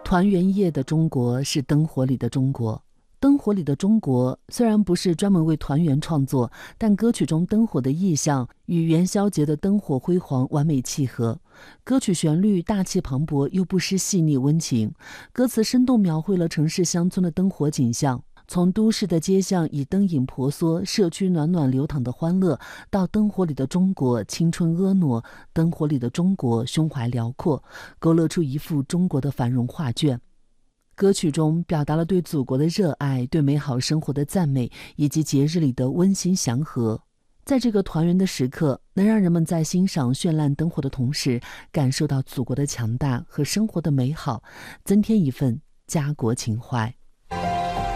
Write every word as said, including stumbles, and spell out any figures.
团圆夜的中国是灯火里的中国。灯火里的中国虽然不是专门为团圆创作，但歌曲中灯火的意象与元宵节的灯火辉煌完美契合。歌曲旋律大气磅礴又不失细腻温情，歌词生动描绘了城市乡村的灯火景象。从都市的街巷以灯影婆娑，社区暖暖流淌的欢乐，到灯火里的中国青春婀娜，灯火里的中国胸怀辽阔，勾勒出一幅中国的繁荣画卷。歌曲中表达了对祖国的热爱，对美好生活的赞美，以及节日里的温馨祥和。在这个团圆的时刻，能让人们在欣赏绚烂灯火的同时，感受到祖国的强大和生活的美好，增添一份家国情怀。